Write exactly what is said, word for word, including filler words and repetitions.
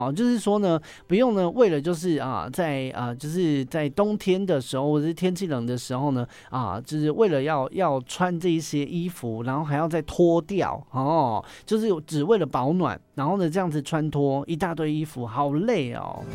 哦，就是说呢，不用呢，为了就是啊，在啊，就是在冬天的时候，或者是天气冷的时候呢，啊，就是为了要要穿这一些衣服，然后还要再脱掉哦，就是只为了保暖，然后呢这样子穿脱一大堆衣服，好累哦。